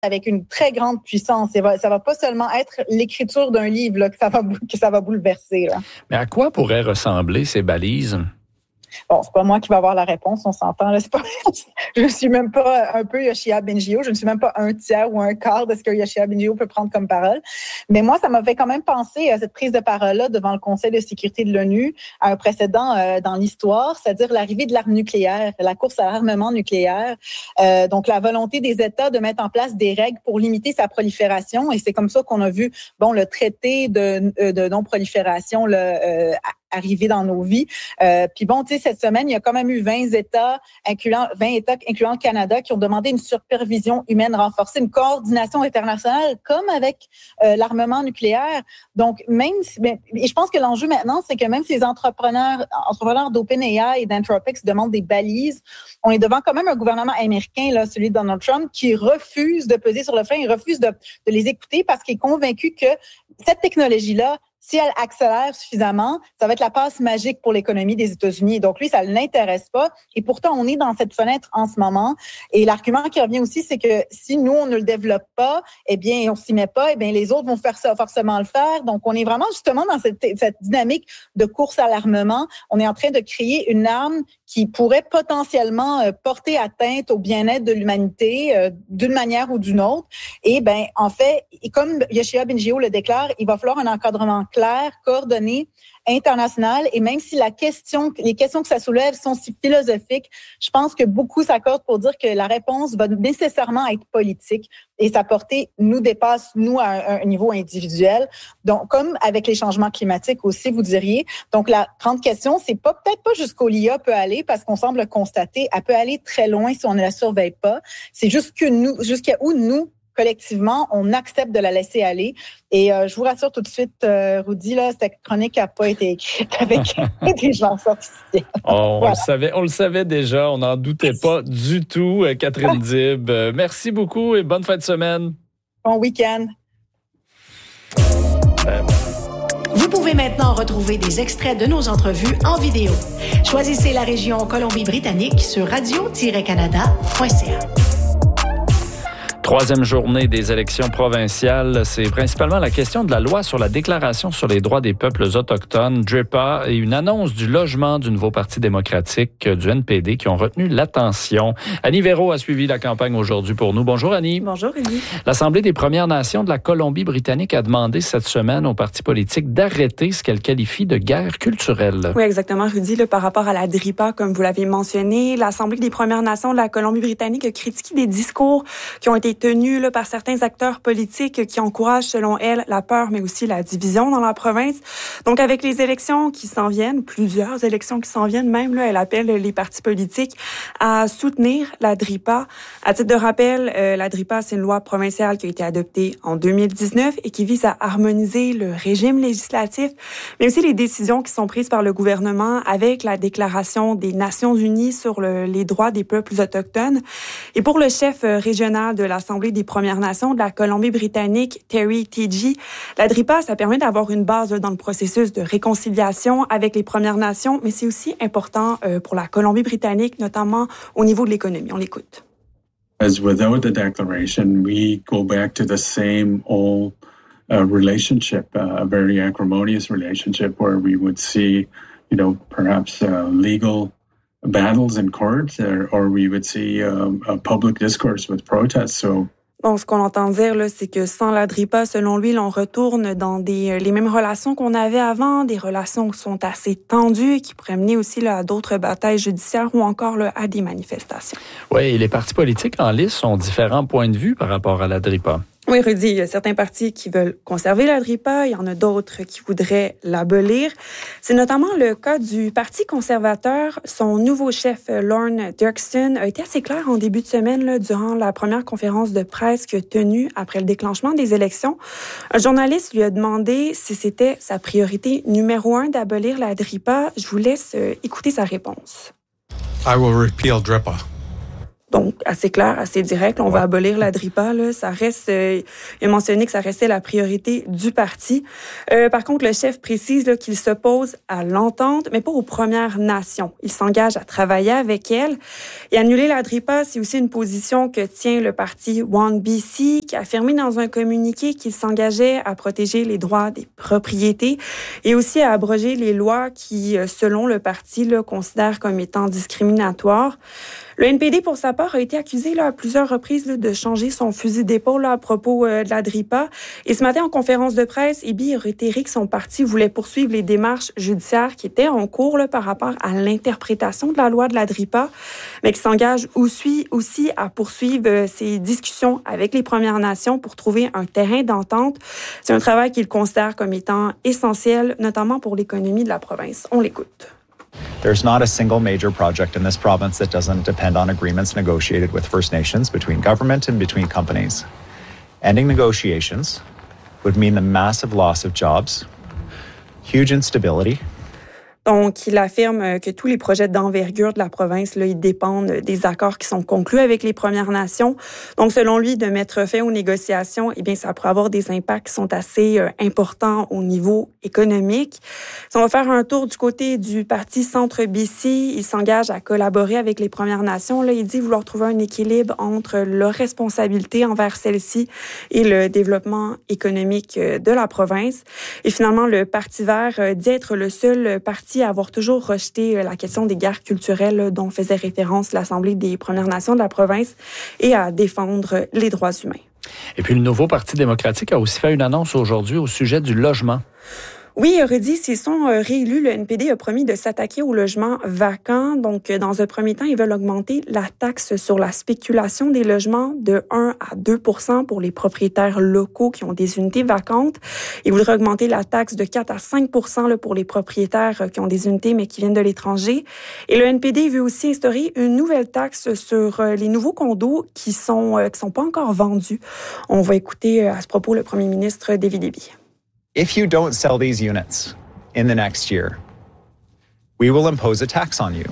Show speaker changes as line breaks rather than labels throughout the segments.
avec une très grande puissance. Ça va pas seulement être l'écriture d'un livre là, que ça va bouleverser. Là.
Mais à quoi pourraient ressembler ces balises?
Bon, c'est pas moi qui va avoir la réponse, on s'entend. Là, je ne suis même pas un peu Yoshia Bengio, je ne suis même pas un tiers ou un quart de ce que Yoshia Bengio peut prendre comme parole. Mais moi, ça m'a fait quand même penser à cette prise de parole-là devant le Conseil de sécurité de l'ONU, à un précédent dans l'histoire, c'est-à-dire l'arrivée de l'arme nucléaire, la course à l'armement nucléaire. Donc, la volonté des États de mettre en place des règles pour limiter sa prolifération. Et c'est comme ça qu'on a vu, le traité de non-prolifération arriver dans nos vies. Puis cette semaine, il y a quand même eu 20 États, incluant le Canada, qui ont demandé une supervision humaine renforcée, une coordination internationale, comme avec l'armement nucléaire. Donc, et je pense que l'enjeu maintenant, c'est que même ces entrepreneurs d'OpenAI et d'Anthropic demandent des balises. On est devant quand même un gouvernement américain, là, celui de Donald Trump, qui refuse de peser sur le frein, il refuse de les écouter parce qu'il est convaincu que cette technologie-là, si elle accélère suffisamment, ça va être la passe magique pour l'économie des États-Unis. Donc, lui, ça ne l'intéresse pas. Et pourtant, on est dans cette fenêtre en ce moment. Et l'argument qui revient aussi, c'est que si nous, on ne le développe pas, et on s'y met pas, les autres vont forcément le faire. Donc, on est vraiment justement dans cette dynamique de course à l'armement. On est en train de créer une arme qui pourrait potentiellement porter atteinte au bien-être de l'humanité d'une manière ou d'une autre. Et en fait, comme Yoshia Bengio le déclare, il va falloir un encadrement clair, coordonné, international. Et même si les questions que ça soulève sont si philosophiques, je pense que beaucoup s'accordent pour dire que la réponse va nécessairement être politique et sa portée nous dépasse, nous, à un niveau individuel. Donc, comme avec les changements climatiques aussi, vous diriez. Donc, la grande question, c'est peut-être pas jusqu'où l'IA peut aller, parce qu'on semble le constater, elle peut aller très loin si on ne la surveille pas. C'est jusqu'à où nous, collectivement, on accepte de la laisser aller. Et je vous rassure tout de suite, Rudy, là, cette chronique n'a pas été écrite avec des gens artificiels.
Voilà. On le savait déjà, on n'en doutait pas du tout. Catherine Dib, merci beaucoup et bonne fin de semaine.
Bon week-end.
Vous pouvez maintenant retrouver des extraits de nos entrevues en vidéo. Choisissez la région Colombie-Britannique sur radio-canada.ca.
Troisième journée des élections provinciales, c'est principalement la question de la loi sur la Déclaration sur les droits des peuples autochtones, DRIPA, et une annonce du logement du nouveau Parti démocratique du NPD qui ont retenu l'attention. Annie Véro a suivi la campagne aujourd'hui pour nous. Bonjour Annie.
Bonjour Rudy.
L'Assemblée des Premières Nations de la Colombie-Britannique a demandé cette semaine aux partis politiques d'arrêter ce qu'elle qualifie de guerre culturelle.
Oui, exactement Rudy. Par rapport à la DRIPA, comme vous l'avez mentionné, l'Assemblée des Premières Nations de la Colombie-Britannique a critiqué des discours qui ont été tenus par certains acteurs politiques qui encouragent, selon elle, la peur, mais aussi la division dans la province. Donc, avec les élections qui s'en viennent, plusieurs élections qui s'en viennent même, elle appelle les partis politiques à soutenir la DRIPA. À titre de rappel, la DRIPA, c'est une loi provinciale qui a été adoptée en 2019 et qui vise à harmoniser le régime législatif, mais aussi les décisions qui sont prises par le gouvernement avec la Déclaration des Nations Unies sur les droits des peuples autochtones. Et pour le chef régional de l'Assemblée des Premières Nations de la Colombie-Britannique, Terry Teegee, la DRIPA, ça permet d'avoir une base dans le processus de réconciliation avec les Premières Nations, mais c'est aussi important pour la Colombie-Britannique, notamment au niveau de l'économie. On l'écoute.
As without the declaration, we go back to the same old relationship, a very acrimonious relationship where we would see, perhaps legal battles in court, or we would see a public discourse with protests. So,
bon, ce qu'on entend dire, c'est que sans la DRIPA, selon lui, on retourne dans les mêmes relations qu'on avait avant, des relations qui sont assez tendues et qui pourraient mener aussi à d'autres batailles judiciaires ou encore à des manifestations.
Oui, et les partis politiques en lice ont différents points de vue par rapport à la DRIPA.
Oui, Rudy, il y a certains partis qui veulent conserver la DRIPA, il y en a d'autres qui voudraient l'abolir. C'est notamment le cas du Parti conservateur. Son nouveau chef, Lorne Dirksen, a été assez clair en début de semaine durant la première conférence de presse qu'il a tenue après le déclenchement des élections. Un journaliste lui a demandé si c'était sa priorité numéro 1 d'abolir la DRIPA. Je vous laisse écouter sa réponse.
I will repeal DRIPA.
Donc, assez clair, assez direct. On va abolir la DRIPA. Là. Ça reste, il a mentionné que ça restait la priorité du parti. Par contre, le chef précise là, qu'il s'oppose à l'entente, mais pas aux Premières Nations. Il s'engage à travailler avec elles. Et annuler la DRIPA, c'est aussi une position que tient le parti One BC, qui a affirmé dans un communiqué qu'il s'engageait à protéger les droits des propriétés et aussi à abroger les lois qui, selon le parti, là, considèrent comme étant discriminatoires. Le NPD, pour sa part, a été accusé là, à plusieurs reprises là, de changer son fusil d'épaule là, à propos de la DRIPA. Et ce matin, en conférence de presse, Ebi a réitéré que son parti voulait poursuivre les démarches judiciaires qui étaient en cours là, par rapport à l'interprétation de la loi de la DRIPA, mais qui s'engage aussi à poursuivre ses discussions avec les Premières Nations pour trouver un terrain d'entente. C'est un travail qu'il considère comme étant essentiel, notamment pour l'économie de la province. On l'écoute.
There's not a single major project in this province that doesn't depend on agreements negotiated with First Nations between government and between companies. Ending negotiations would mean the massive loss of jobs, huge instability.
Donc, il affirme que tous les projets d'envergure de la province, là, ils dépendent des accords qui sont conclus avec les Premières Nations. Donc, selon lui, de mettre fin aux négociations, eh bien, ça pourrait avoir des impacts qui sont assez importants au niveau économique. Si on va faire un tour du côté du parti Centre BC, il s'engage à collaborer avec les Premières Nations. Là, il dit vouloir trouver un équilibre entre leur responsabilité envers celle-ci et le développement économique de la province. Et finalement, le Parti vert dit être le seul parti à avoir toujours rejeté la question des guerres culturelles dont faisait référence l'Assemblée des Premières Nations de la province et à défendre les droits humains.
Et puis, le nouveau Parti démocratique a aussi fait une annonce aujourd'hui au sujet du logement.
Oui, il aurait dit, s'ils sont réélus, le NPD a promis de s'attaquer aux logements vacants. Donc, dans un premier temps, ils veulent augmenter la taxe sur la spéculation des logements de 1 à 2 % pour les propriétaires locaux qui ont des unités vacantes. Ils voudraient augmenter la taxe de 4 à 5 % là, pour les propriétaires qui ont des unités mais qui viennent de l'étranger. Et le NPD veut aussi instaurer une nouvelle taxe sur les nouveaux condos qui sont pas encore vendus. On va écouter à ce propos le premier ministre David Eby.
If you don't sell these units in the next year, we will impose a tax on you,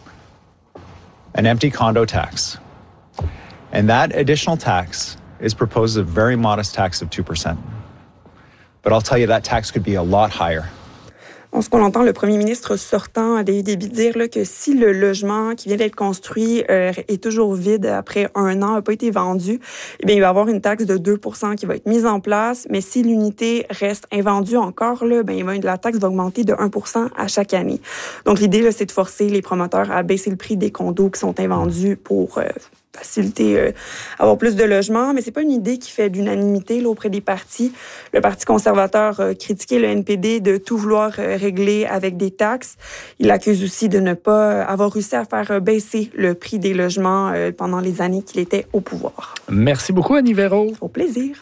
an empty condo tax. And that additional tax is proposed as a very modest tax of 2%. But I'll tell you, that tax could be a lot higher.
Ce qu'on entend le premier ministre sortant David Eby dire là, que si le logement qui vient d'être construit est toujours vide après 1 an, n'a pas été vendu, eh bien, il va y avoir une taxe de 2 % qui va être mise en place. Mais si l'unité reste invendue encore, là, la taxe va augmenter de 1 % à chaque année. Donc, l'idée, là, c'est de forcer les promoteurs à baisser le prix des condos qui sont invendus pour faciliter avoir plus de logements, mais c'est pas une idée qui fait d'unanimité là, auprès des partis. Le Parti conservateur critiquait le NPD de tout vouloir régler avec des taxes. Il accuse aussi de ne pas avoir réussi à faire baisser le prix des logements pendant les années qu'il était au pouvoir.
Merci beaucoup, Annie Véro.
Au plaisir.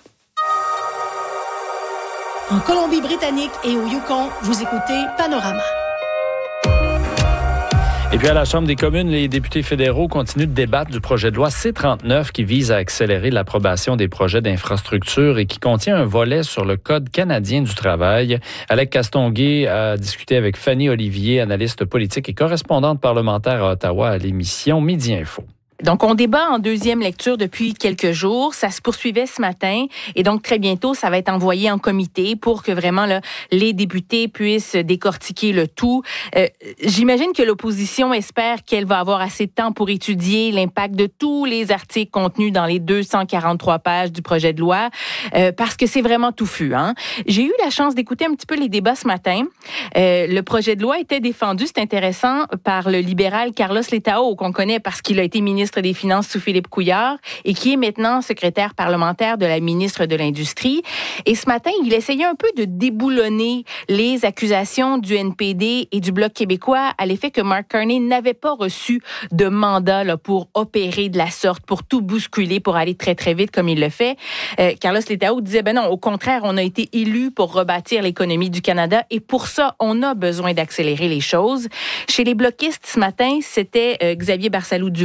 En Colombie-Britannique et au Yukon, vous écoutez Panorama.
Et puis à la Chambre des communes, les députés fédéraux continuent de débattre du projet de loi C-39 qui vise à accélérer l'approbation des projets d'infrastructure et qui contient un volet sur le Code canadien du travail. Alec Castonguay a discuté avec Fanny Olivier, analyste politique et correspondante parlementaire à Ottawa à l'émission Midi Info.
Donc, on débat en deuxième lecture depuis quelques jours. Ça se poursuivait ce matin. Et donc, très bientôt, ça va être envoyé en comité pour que vraiment là, les députés puissent décortiquer le tout. J'imagine que l'opposition espère qu'elle va avoir assez de temps pour étudier l'impact de tous les articles contenus dans les 243 pages du projet de loi, parce que c'est vraiment touffu. Hein? J'ai eu la chance d'écouter un petit peu les débats ce matin. Le projet de loi était défendu, c'est intéressant, par le libéral Carlos Letao, qu'on connaît parce qu'il a été ministre des Finances sous Philippe Couillard et qui est maintenant secrétaire parlementaire de la ministre de l'Industrie. Et ce matin, il essayait un peu de déboulonner les accusations du NPD et du Bloc québécois à l'effet que Mark Carney n'avait pas reçu de mandat là, pour opérer de la sorte, pour tout bousculer, pour aller très, très vite comme il le fait. Carlos Letao disait, non, au contraire, on a été élus pour rebâtir l'économie du Canada et pour ça, on a besoin d'accélérer les choses. Chez les bloquistes, ce matin, c'était Xavier Barsalou-Duval, le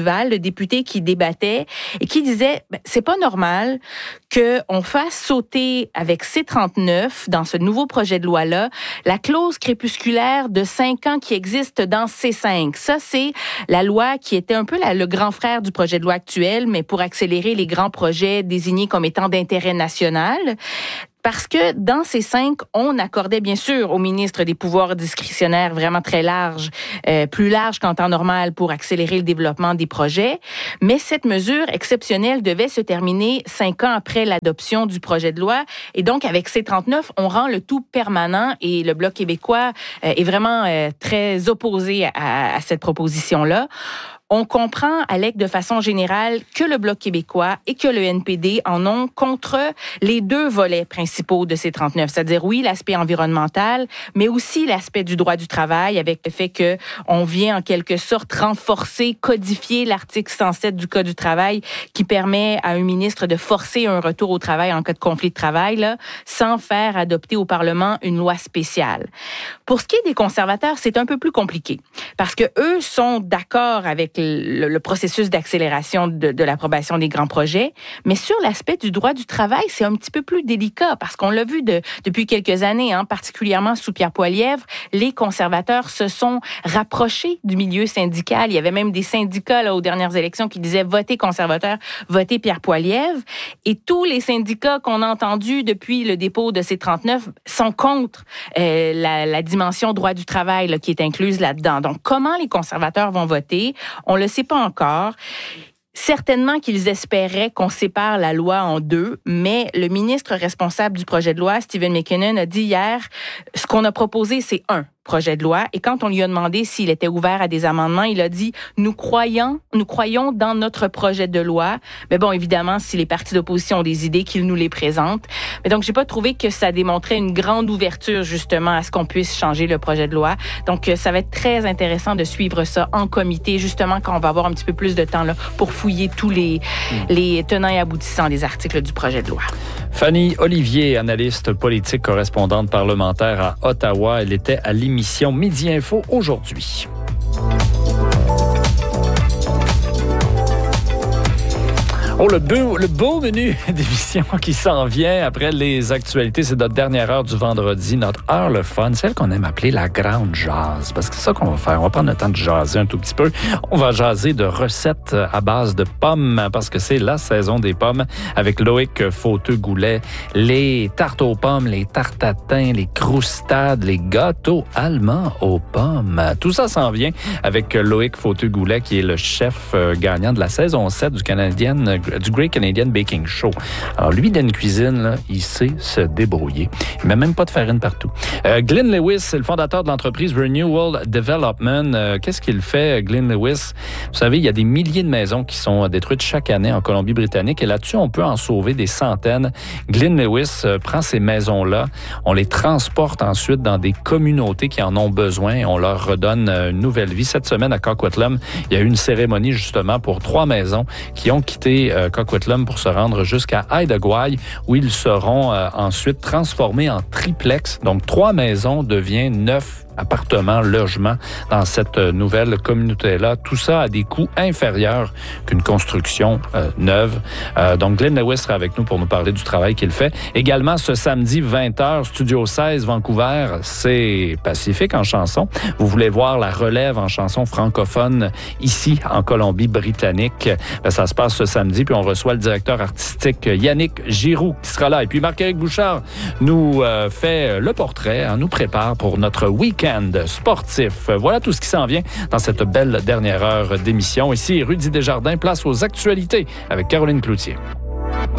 députés qui débattaient et qui disaient c'est pas normal qu'on fasse sauter avec C-39 dans ce nouveau projet de loi-là la clause crépusculaire de 5 ans qui existe dans C-5. Ça, c'est la loi qui était un peu le grand frère du projet de loi actuel, mais pour accélérer les grands projets désignés comme étant d'intérêt national. Parce que dans ces 5, on accordait bien sûr au ministre des pouvoirs discrétionnaires vraiment très larges, plus larges qu'en temps normal pour accélérer le développement des projets. Mais cette mesure exceptionnelle devait se terminer 5 ans après l'adoption du projet de loi. Et donc, avec C-39, on rend le tout permanent et le Bloc québécois est vraiment très opposé à cette proposition-là. On comprend, Alec, de façon générale, que le Bloc québécois et que le NPD en ont contre les 2 volets principaux de ces 39. C'est-à-dire, oui, l'aspect environnemental, mais aussi l'aspect du droit du travail, avec le fait que on vient en quelque sorte renforcer, codifier l'article 107 du Code du travail qui permet à un ministre de forcer un retour au travail en cas de conflit de travail, là, sans faire adopter au Parlement une loi spéciale. Pour ce qui est des conservateurs, c'est un peu plus compliqué parce que eux sont d'accord avec le processus d'accélération de l'approbation des grands projets. Mais sur l'aspect du droit du travail, c'est un petit peu plus délicat parce qu'on l'a vu depuis quelques années, particulièrement sous Pierre Poilievre, les conservateurs se sont rapprochés du milieu syndical. Il y avait même des syndicats là, aux dernières élections qui disaient « Votez conservateur, votez Pierre Poilievre ». Et tous les syndicats qu'on a entendus depuis le dépôt de ces 39 sont contre la dimension droit du travail là, qui est incluse là-dedans. Donc, comment les conservateurs vont voter? On ne le sait pas encore. Certainement qu'ils espéraient qu'on sépare la loi en 2, mais le ministre responsable du projet de loi, Stephen McKinnon, a dit hier, ce qu'on a proposé, c'est un projet de loi. Et quand on lui a demandé s'il était ouvert à des amendements, il a dit, nous croyons dans notre projet de loi. Mais bon, évidemment, si les partis d'opposition ont des idées, qu'ils nous les présentent. Mais donc, j'ai pas trouvé que ça démontrait une grande ouverture, justement, à ce qu'on puisse changer le projet de loi. Donc, ça va être très intéressant de suivre ça en comité, justement, quand on va avoir un petit peu plus de temps, là, pour fouiller tous les tenants et aboutissants des articles du projet de loi.
Fanny Olivier, analyste politique, correspondante parlementaire à Ottawa. Elle était à l'émission Midi Info aujourd'hui. Oh, le beau menu d'émission qui s'en vient après les actualités. C'est notre dernière heure du vendredi, notre heure le fun, celle qu'on aime appeler la grande jase. Parce que c'est ça qu'on va faire. On va prendre le temps de jaser un tout petit peu. On va jaser de recettes à base de pommes parce que c'est la saison des pommes avec Loïc Fauteux-Goulet. Les tartes aux pommes, les tartes tatin, les croustades, les gâteaux allemands aux pommes. Tout ça s'en vient avec Loïc Fauteux-Goulet qui est le chef gagnant de la saison 7 du Great Canadian Baking Show. Alors, lui, dans une cuisine, là, il sait se débrouiller. Il met même pas de farine partout. Glenn Lewis, c'est le fondateur de l'entreprise Renewal Development. Qu'est-ce qu'il fait, Glenn Lewis? Vous savez, il y a des milliers de maisons qui sont détruites chaque année en Colombie-Britannique et là-dessus, on peut en sauver des centaines. Glenn Lewis prend ces maisons-là, on les transporte ensuite dans des communautés qui en ont besoin et on leur redonne une nouvelle vie. Cette semaine, à Coquitlam, il y a eu une cérémonie justement pour 3 maisons qui ont quitté Coquitlam pour se rendre jusqu'à Haida-Gwaii où ils seront ensuite transformés en triplex. Donc 3 maisons deviennent 9 appartements, logements dans cette nouvelle communauté-là. Tout ça à des coûts inférieurs qu'une construction neuve. Donc, Glenn Lewis sera avec nous pour nous parler du travail qu'il fait. Également, ce samedi, 20h, Studio 16, Vancouver, c'est Pacifique en chanson. Vous voulez voir la relève en chanson francophone ici, en Colombie-Britannique. Ça se passe ce samedi, puis on reçoit le directeur artistique Yannick Giroux qui sera là. Et puis, Marc-Éric Bouchard nous fait le portrait, nous prépare pour notre week-end sportif. Voilà tout ce qui s'en vient dans cette belle dernière heure d'émission. Ici, Rudy Desjardins, place aux actualités avec Caroline Cloutier.